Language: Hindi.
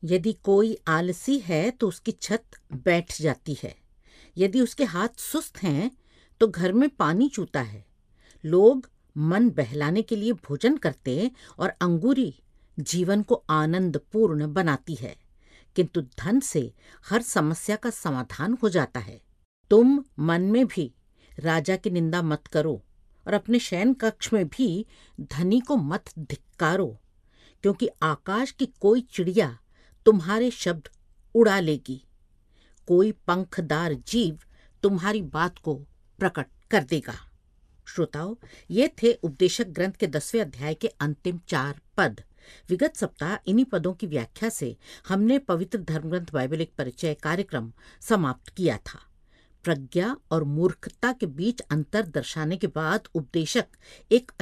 यदि कोई आलसी है तो उसकी छत बैठ जाती है। यदि उसके हाथ सुस्त हैं तो घर में पानी चूता है। लोग मन बहलाने के लिए भोजन करते और अंगूरी जीवन को आनंदपूर्ण बनाती है, किंतु धन से हर समस्या का समाधान हो जाता है। तुम मन में भी राजा की निंदा मत करो और अपने शयन कक्ष में भी धनी को मत धिक्कारो, क्योंकि आकाश की कोई चिड़िया तुम्हारे शब्द उड़ा लेगी, कोई पंखदार जीव तुम्हारी बात को प्रकट कर देगा। श्रोताओ, ये थे उपदेशक ग्रंथ के 10वें अध्याय के अंतिम 4 पद। विगत सप्ताह इन्हीं पदों की व्याख्या से हमने पवित्र धर्मग्रंथ बाइबल एक परिचय कार्यक्रम समाप्त किया था। प्रज्ञा और मूर्खता के बीच अंतर दर्शाने के बाद उपदेशक एक